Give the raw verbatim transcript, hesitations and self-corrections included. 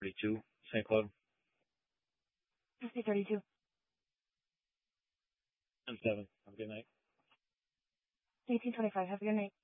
thirty-two, Saint Claude. fifty thirty-two. ten seven. Have a good night. eighteen twenty-five. Have a good night.